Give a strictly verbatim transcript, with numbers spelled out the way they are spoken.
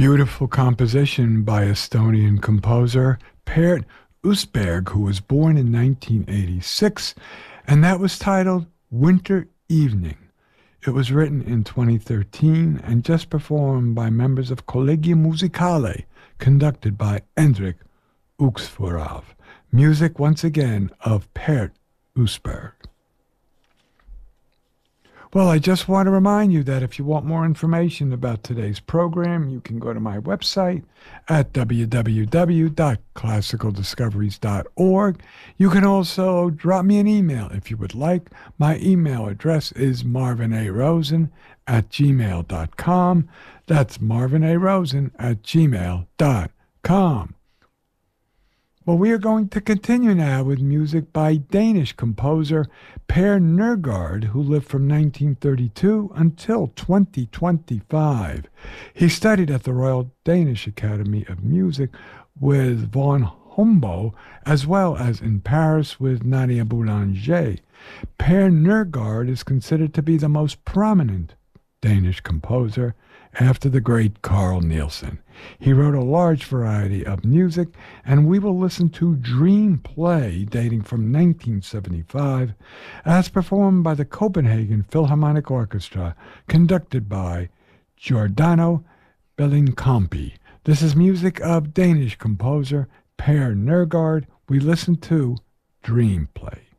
Beautiful composition by Estonian composer Per Uusberg, who was born in nineteen eighty-six, and that was titled Winter Evening. It was written in twenty thirteen and just performed by members of Collegium Musicale, conducted by Endrik Uksfurov. Music, once again, of Per Uusberg. Well, I just want to remind you that if you want more information about today's program, you can go to my website at w w w dot classical discoveries dot org. You can also drop me an email if you would like. My email address is marvinarosen at gmail dot com. That's marvinarosen at gmail dot com. Well, we are going to continue now with music by Danish composer Per Nørgaard, who lived from nineteen thirty-two until twenty twenty-five. He studied at the Royal Danish Academy of Music with von Humboldt, as well as in Paris with Nadia Boulanger. Per Nørgaard is considered to be the most prominent Danish composer after the great Carl Nielsen. He wrote a large variety of music, and we will listen to Dream Play, dating from nineteen seventy-five, as performed by the Copenhagen Philharmonic Orchestra, conducted by Giordano Bellincampi. This is music of Danish composer Per Nørgaard. We listen to Dream Play.